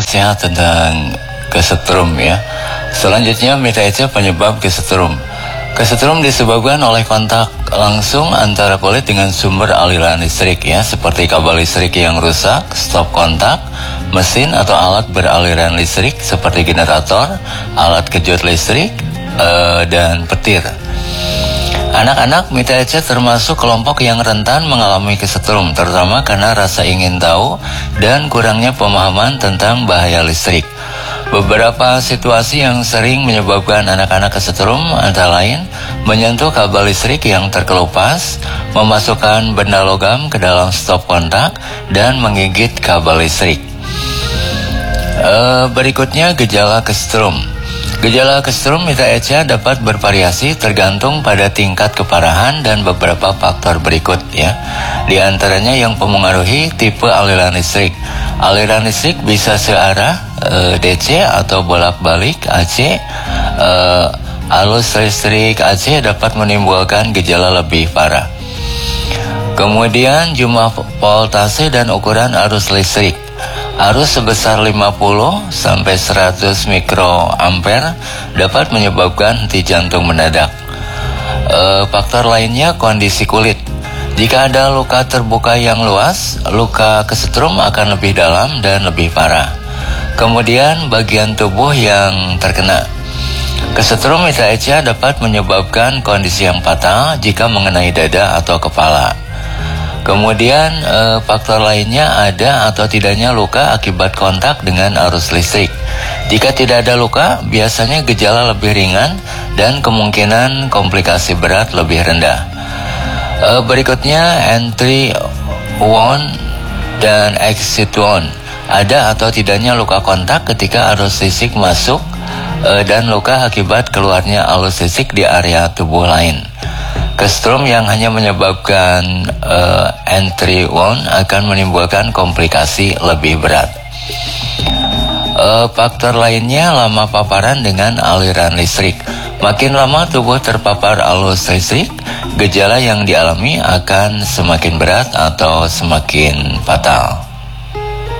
sehat tentang kesetrum ya. Selanjutnya mita Eca penyebab kesetrum. Kesetrum disebabkan oleh kontak langsung antara kulit dengan sumber aliran listrik ya, seperti kabel listrik yang rusak, stop kontak, mesin atau alat beraliran listrik seperti generator, alat kejut listrik, dan petir. Anak-anak mita Eca termasuk kelompok yang rentan mengalami kesetrum, terutama karena rasa ingin tahu dan kurangnya pemahaman tentang bahaya listrik. Beberapa situasi yang sering menyebabkan anak-anak kesetrum antara lain menyentuh kabel listrik yang terkelupas, memasukkan benda logam ke dalam stop kontak, dan menggigit kabel listrik. Berikutnya gejala kesetrum. Gejala kesetrum mita Eca dapat bervariasi tergantung pada tingkat keparahan dan beberapa faktor berikut ya. Di antaranya yang mempengaruhi tipe aliran listrik. Aliran listrik bisa searah DC atau bolak-balik AC. Arus listrik AC dapat menimbulkan gejala lebih parah. Kemudian jumlah voltase dan ukuran arus listrik. Arus sebesar 50 sampai 100 mikroampere dapat menyebabkan henti jantung mendadak. Faktor lainnya kondisi kulit. Jika ada luka terbuka yang luas, luka kesetrum akan lebih dalam dan lebih parah. Kemudian bagian tubuh yang terkena. Kesetrum mita Eca dapat menyebabkan kondisi yang fatal jika mengenai dada atau kepala. Kemudian faktor lainnya ada atau tidaknya luka akibat kontak dengan arus listrik. Jika tidak ada luka, biasanya gejala lebih ringan dan kemungkinan komplikasi berat lebih rendah. Berikutnya entry wound dan exit wound. Ada atau tidaknya luka kontak ketika arus listrik masuk dan luka akibat keluarnya arus listrik di area tubuh lain. Kesetrum yang hanya menyebabkan entry wound akan menimbulkan komplikasi lebih berat. Faktor lainnya lama paparan dengan aliran listrik. Makin lama tubuh terpapar arus listrik, gejala yang dialami akan semakin berat atau semakin fatal.